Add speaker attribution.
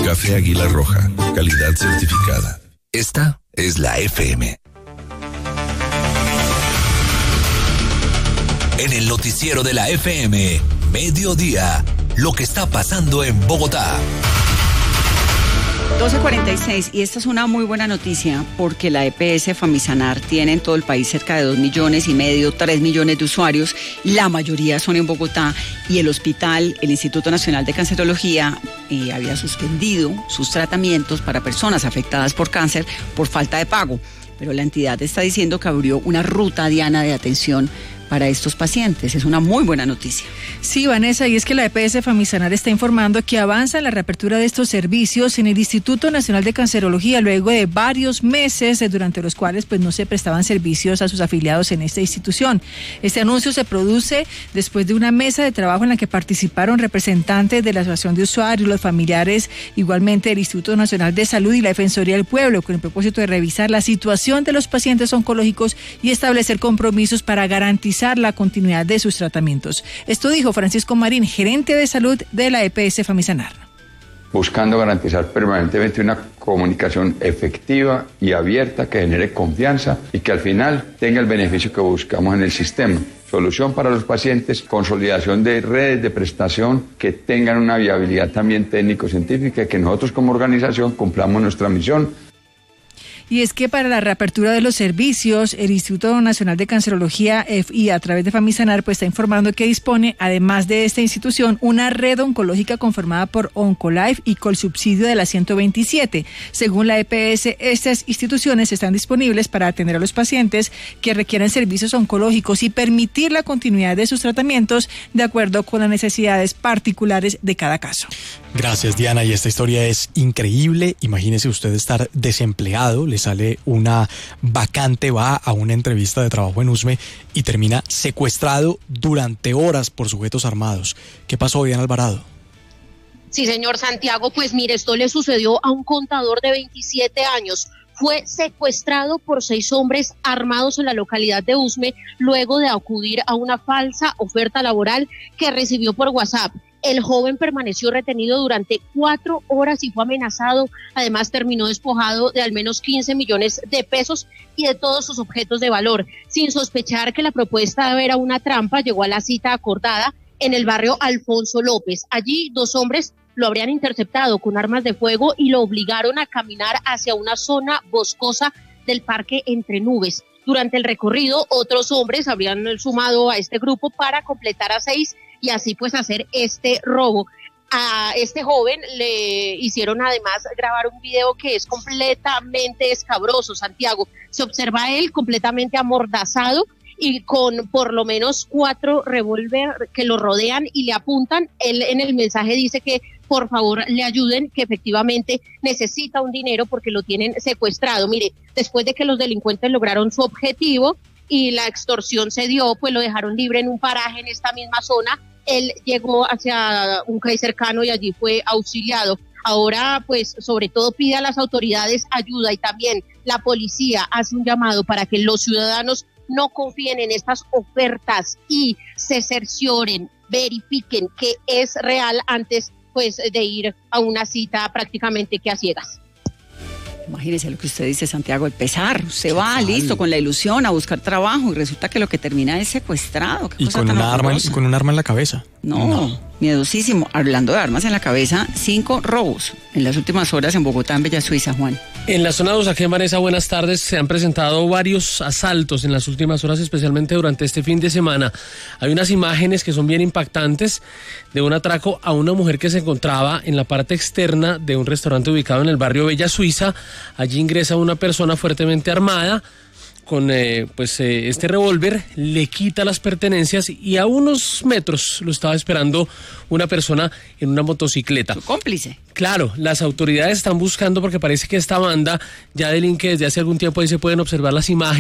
Speaker 1: Café Águila Roja, calidad certificada.
Speaker 2: Esta es la FM. En el noticiero de la FM, mediodía, lo que está pasando en Bogotá.
Speaker 3: 12:46, y esta es una muy buena noticia porque la EPS Famisanar tiene en todo el país cerca de 2,5 millones, 3 millones de usuarios, la mayoría son en Bogotá, y el hospital, el Instituto Nacional de Cancerología, había suspendido sus tratamientos para personas afectadas por cáncer por falta de pago, pero la entidad está diciendo que abrió una ruta diana de atención para estos pacientes. Es una muy buena noticia.
Speaker 4: Sí, Vanessa, y es que la EPS Famisanar está informando que avanza en la reapertura de estos servicios en el Instituto Nacional de Cancerología luego de varios meses durante los cuales pues no se prestaban servicios a sus afiliados en esta institución. Este anuncio se produce después de una mesa de trabajo en la que participaron representantes de la Asociación de Usuarios, los familiares, igualmente del Instituto Nacional de Salud y la Defensoría del Pueblo, con el propósito de revisar la situación de los pacientes oncológicos y establecer compromisos para garantizar la continuidad de sus tratamientos. Esto dijo Francisco Marín, gerente de salud de la EPS Famisanar.
Speaker 5: Buscando garantizar permanentemente una comunicación efectiva y abierta que genere confianza y que al final tenga el beneficio que buscamos en el sistema. Solución para los pacientes, consolidación de redes de prestación que tengan una viabilidad también técnico-científica y que nosotros como organización cumplamos nuestra misión.
Speaker 4: Y es que para la reapertura de los servicios, el Instituto Nacional de Cancerología y a través de Famisanar pues está informando que dispone, además de esta institución, una red oncológica conformada por Oncolife y con subsidio de la 127. Según la EPS, estas instituciones están disponibles para atender a los pacientes que requieran servicios oncológicos y permitir la continuidad de sus tratamientos de acuerdo con las necesidades particulares de cada caso.
Speaker 6: Gracias, Diana, y esta historia es increíble. Imagínese usted estar desempleado, le sale una vacante, va a una entrevista de trabajo en USME y termina secuestrado durante horas por sujetos armados. ¿Qué pasó, Diana Alvarado?
Speaker 7: Sí, señor Santiago, pues mire, esto le sucedió a un contador de 27 años. Fue secuestrado por 6 hombres armados en la localidad de Usme luego de acudir a una falsa oferta laboral que recibió por WhatsApp. El joven permaneció retenido durante 4 horas y fue amenazado. Además, terminó despojado de al menos 15 millones de pesos y de todos sus objetos de valor. Sin sospechar que la propuesta era una trampa, llegó a la cita acordada en el barrio Alfonso López. Allí 2 hombres lo habrían interceptado con armas de fuego y lo obligaron a caminar hacia una zona boscosa del Parque Entre Nubes. Durante el recorrido, otros hombres habrían sumado a este grupo para completar a 6 y así pues hacer este robo. A este joven le hicieron además grabar un video que es completamente escabroso, Santiago. Se observa a él completamente amordazado y con por lo menos 4 revólver que lo rodean y le apuntan. Él en el mensaje dice que por favor le ayuden, que efectivamente necesita un dinero porque lo tienen secuestrado. Mire, después de que los delincuentes lograron su objetivo y la extorsión se dio, pues lo dejaron libre en un paraje en esta misma zona. Él llegó hacia un CAI cercano y allí fue auxiliado. Ahora, pues, sobre todo pide a las autoridades ayuda y también la policía hace un llamado para que los ciudadanos no confíen en estas ofertas y se cercioren, verifiquen que es real antes pues de ir a una cita prácticamente que a ciegas.
Speaker 3: Imagínese lo que usted dice, Santiago, el pesar. Usted va listo con la ilusión a buscar trabajo y resulta que lo que termina es secuestrado.
Speaker 6: Y con un arma en la cabeza.
Speaker 3: No, miedosísimo. Hablando de armas en la cabeza, 5 robos en las últimas horas en Bogotá, en Bella Suiza, Juan.
Speaker 8: En la zona de Usaquén, Vanessa, buenas tardes. Se han presentado varios asaltos en las últimas horas, especialmente durante este fin de semana. Hay unas imágenes que son bien impactantes de un atraco a una mujer que se encontraba en la parte externa de un restaurante ubicado en el barrio Bella Suiza. Allí ingresa una persona fuertemente armada con este revólver, le quita las pertenencias y a unos metros lo estaba esperando una persona en una motocicleta.
Speaker 3: ¿Su cómplice?
Speaker 8: Claro, las autoridades están buscando porque parece que esta banda ya delinque desde hace algún tiempo. Ahí se pueden observar las imágenes.